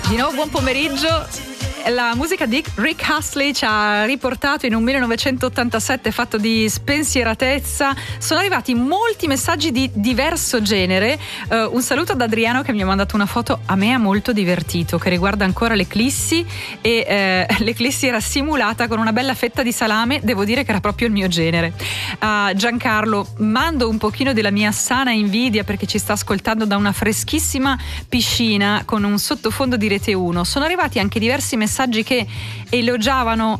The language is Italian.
Di nuovo buon pomeriggio. La musica di Rick Astley ci ha riportato in un 1987 fatto di spensieratezza. Sono arrivati molti messaggi di diverso genere. Un saluto ad Adriano che mi ha mandato una foto, a me ha molto divertito, che riguarda ancora l'eclissi, e l'eclissi era simulata con una bella fetta di salame, devo dire che era proprio il mio genere. Giancarlo, mando un pochino della mia sana invidia perché ci sta ascoltando da una freschissima piscina con un sottofondo di Rete 1. Sono arrivati anche diversi messaggi che elogiavano